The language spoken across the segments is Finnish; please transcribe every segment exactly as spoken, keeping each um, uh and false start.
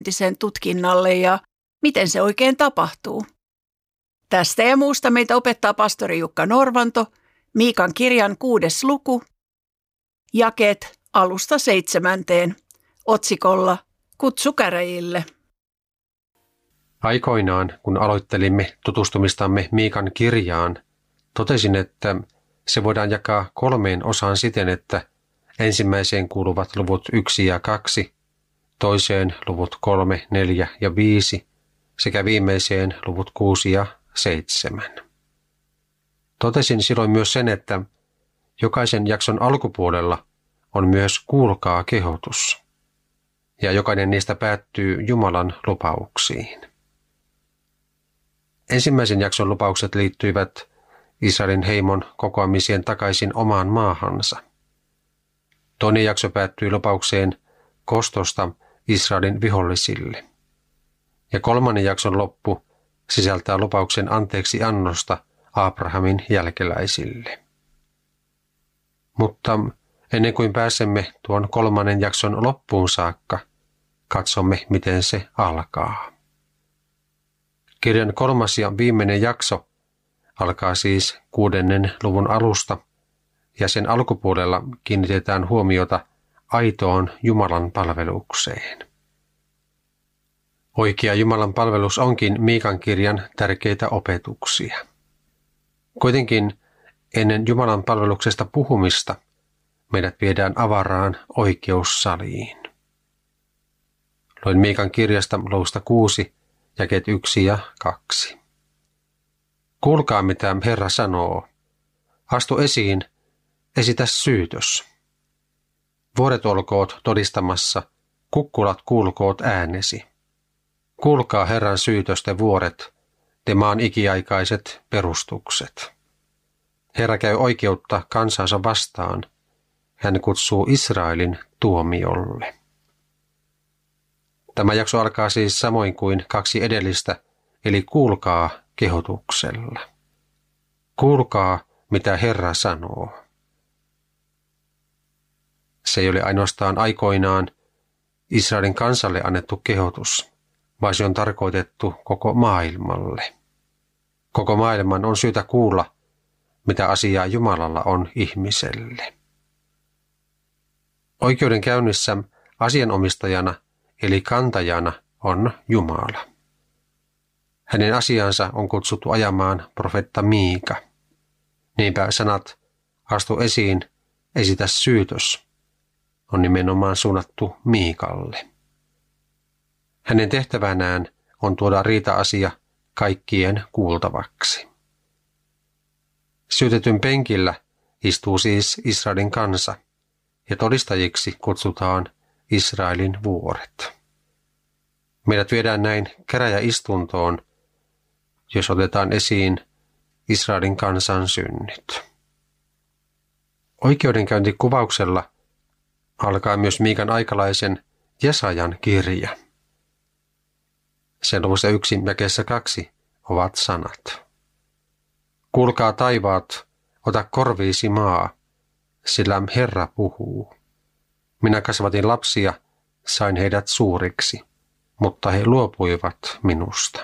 sen tutkinnalle ja miten se oikein tapahtuu. Tästä ja muusta meitä opettaa pastori Jukka Norvanto, Miikan kirjan kuudes luku, jakeet alusta seitsemänteen, otsikolla Kutsu käräjille. Aikoinaan, kun aloittelimme tutustumistamme Miikan kirjaan, totesin, että se voidaan jakaa kolmeen osaan siten, että ensimmäiseen kuuluvat luvut yksi ja kaksi, toiseen luvut kolme, neljä ja viisi sekä viimeiseen luvut kuusi ja seitsemän. Totesin silloin myös sen, että jokaisen jakson alkupuolella on myös kuulkaa kehotus, ja jokainen niistä päättyy Jumalan lupauksiin. Ensimmäisen jakson lupaukset liittyivät Israelin heimon kokoamiseen takaisin omaan maahansa. Toinen jakso päättyi lupaukseen kostosta Israelin vihollisille. Ja kolmannen jakson loppu sisältää lupauksen anteeksi annosta Abrahamin jälkeläisille. Mutta ennen kuin pääsemme tuon kolmannen jakson loppuun saakka, katsomme miten se alkaa. Kirjan kolmas ja viimeinen jakso alkaa siis kuudennen luvun alusta, ja sen alkupuolella kiinnitetään huomiota aitoon Jumalan palvelukseen. Oikea Jumalan palvelus onkin Miikan kirjan tärkeitä opetuksia. Kuitenkin ennen Jumalan palveluksesta puhumista meidät viedään avaraan oikeussaliin. Luin Miikan kirjasta luvusta kuusi, jakeet yksi ja kaksi. Kuulkaa, mitä Herra sanoo. Astu esiin, esitä syytös. Vuoret olkoot todistamassa, kukkulat kuulkoot äänesi. Kuulkaa Herran syytösten vuoret, te maan ikiaikaiset perustukset. Herra käy oikeutta kansansa vastaan. Hän kutsuu Israelin tuomiolle. Tämä jakso alkaa siis samoin kuin kaksi edellistä, eli kuulkaa kehotuksella. Kuulkaa, mitä Herra sanoo. Se ei ole ainoastaan aikoinaan Israelin kansalle annettu kehotus, vaan se on tarkoitettu koko maailmalle. Koko maailman on syytä kuulla, mitä asiaa Jumalalla on ihmiselle. Oikeudenkäynnissä asianomistajana eli kantajana on Jumala. Hänen asiansa on kutsuttu ajamaan profeetta Miika. Niinpä sanat astu esiin, esitä syytös on nimenomaan suunnattu Miikalle. Hänen tehtävänään on tuoda riita-asia kaikkien kuultavaksi. Syytetyn penkillä istuu siis Israelin kansa, ja todistajiksi kutsutaan Israelin vuoret. Meidät viedään näin käräjäistuntoon, jos otetaan esiin Israelin kansan synnit. Oikeudenkäyntikuvauksella alkaa myös Miikan aikalaisen Jesajan kirja. Sen luvussa yksi jakeessa kaksi ovat sanat. Kuulkaa taivaat, ota korviisi maa, sillä Herra puhuu. Minä kasvatin lapsia, sain heidät suuriksi, mutta he luopuivat minusta.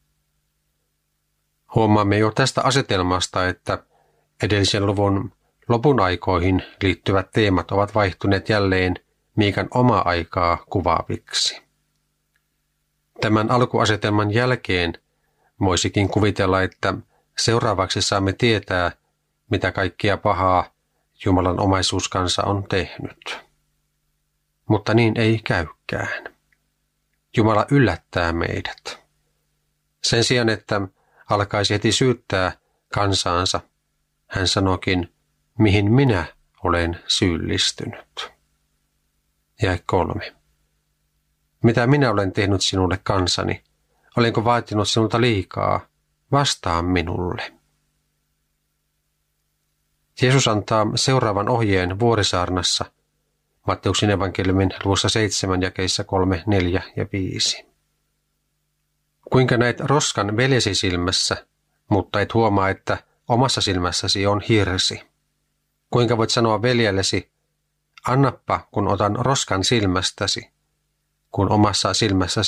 Huomaamme jo tästä asetelmasta, että edellisen luvun lopun aikoihin liittyvät teemat ovat vaihtuneet jälleen Miikan omaa aikaa kuvaaviksi. Tämän alkuasetelman jälkeen voisikin kuvitella, että seuraavaksi saamme tietää, mitä kaikkea pahaa Jumalan omaisuuskansa on tehnyt. Mutta niin ei käykään. Jumala yllättää meidät. Sen sijaan, että alkaisi heti syyttää kansaansa, hän sanokin, mihin minä olen syyllistynyt. Jae kolme. Mitä minä olen tehnyt sinulle kansani? Olenko vaatinut sinulta liikaa? Vastaa minulle. Jeesus antaa seuraavan ohjeen vuorisaarnassa Matteuksen evankeliumin luvussa seitsemän jakeissa kolme, neljä ja viisi. Kuinka näet roskan veljesi silmässä, mutta et huomaa, että omassa silmässäsi on hirsi? Kuinka voit sanoa veljellesi, annappa kun otan roskan silmästäsi, kuin omassa silmässä